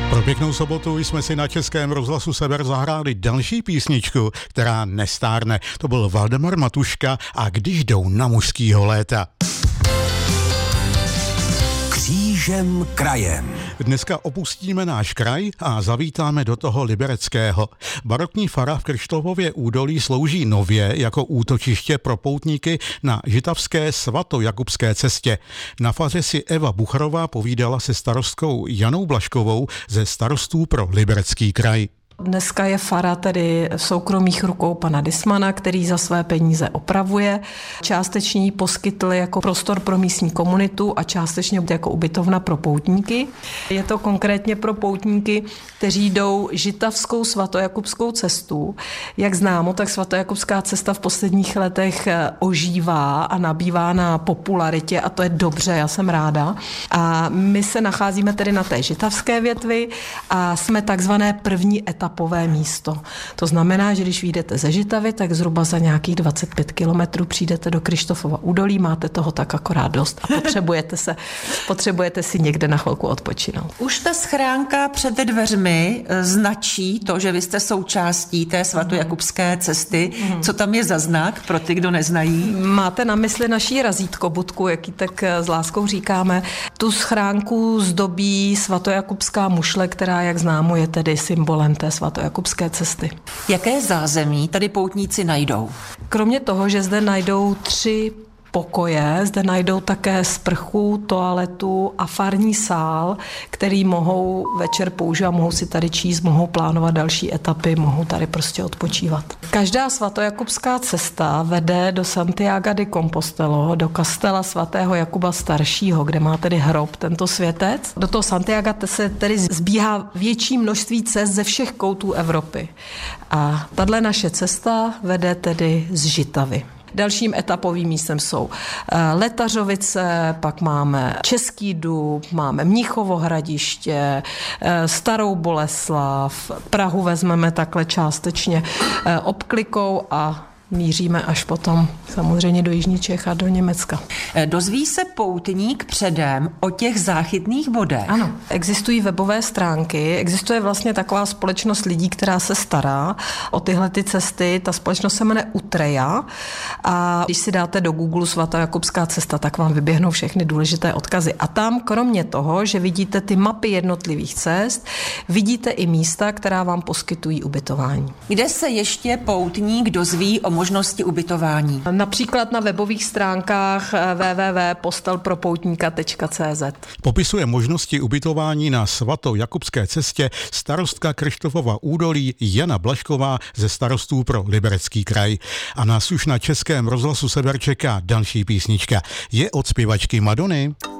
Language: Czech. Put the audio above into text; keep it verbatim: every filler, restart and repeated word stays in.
Pro pěknou sobotu jsme si na Českém rozhlasu Sever zahráli další písničku, která nestárne. To byl Valdemar Matuška a Když jdou na mužskýho léta. Křížem krajem. Dneska opustíme náš kraj a zavítáme do toho libereckého. Barokní fara v Kryštovově údolí slouží nově jako útočiště pro poutníky na žitavské svatojakubské cestě. Na faře si Eva Bucharová povídala se starostkou Janou Blažkovou ze Starostů pro Liberecký kraj. Dneska je fara tedy v soukromých rukou pana Dismana, který za své peníze opravuje. Částečně ji poskytl jako prostor pro místní komunitu a částečně jako ubytovna pro poutníky. Je to konkrétně pro poutníky, kteří jdou žitavskou svatojakubskou cestu. Jak známo, tak svatojakubská cesta v posledních letech ožívá a nabývá na popularitě a to je dobře, já jsem ráda. A my se nacházíme tedy na té žitavské větvi a jsme takzvané první etapy. Etapové místo. To znamená, že když vyjdete ze Žitavy, tak zhruba za nějakých dvacet pět kilometrů přijdete do Kryštofova údolí, máte toho tak akorát dost a potřebujete, se, potřebujete si někde na chvilku odpočinout. Už ta schránka před dveřmi značí to, že vy jste součástí té svatojakubské cesty. Mm. Co tam je za znak pro ty, kdo neznají? Máte na mysli naší razítkobudku, jaký tak s láskou říkáme. Tu schránku zdobí svatojakubská mušle, která, jak známo, je tedy symbolem té svatojakubské cesty. Jaké zázemí tady poutníci najdou? Kromě toho, že zde najdou tři pokoje, zde najdou také sprchu, toaletu a farní sál, který mohou večer používat, mohou si tady číst, mohou plánovat další etapy, mohou tady prostě odpočívat. Každá svatojakubská cesta vede do Santiago de Compostela, do kastela svatého Jakuba staršího, kde má tedy hrob tento světec. Do toho Santiaga se tedy zbíhá větší množství cest ze všech koutů Evropy. A tato naše cesta vede tedy z Žitavy. Dalším etapovým místem jsou Letařovice, pak máme Český Dub, máme Mnichovo Hradiště, Starou Boleslav, Prahu vezmeme takhle částečně obklikou a míříme až potom samozřejmě do Jižní Čech a do Německa. Dozví se poutník předem o těch záchytných bodech? Ano, existují webové stránky, existuje vlastně taková společnost lidí, která se stará o tyhle ty cesty. Ta společnost se jmenuje Utreja a když si dáte do Google svatojakubská cesta, tak vám vyběhnou všechny důležité odkazy. A tam kromě toho, že vidíte ty mapy jednotlivých cest, vidíte i místa, která vám poskytují ubytování. Kde se ještě poutník dozví o možnosti ubytování? Například na webových stránkách w w w tečka postelpropoutníka tečka c z. Popisuje možnosti ubytování na svatojakubské cestě starostka Kryštofova údolí Jana Blažková ze Starostů pro Liberecký kraj. A nás už na Českém rozhlasu Sever čeká další písnička. Je od zpěvačky Madony.